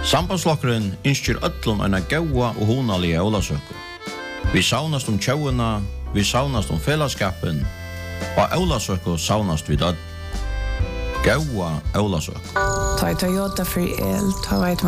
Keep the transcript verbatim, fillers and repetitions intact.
Sambandslokkeren innskjer öllum eina gaua og hunalige Ólavsøku. Vi saunast om tjauina, vi saunast om fellesskapen, og Ólavsøku saunast vi død. Gaua Ólavsøku. Ta i Toyota for el, ta veit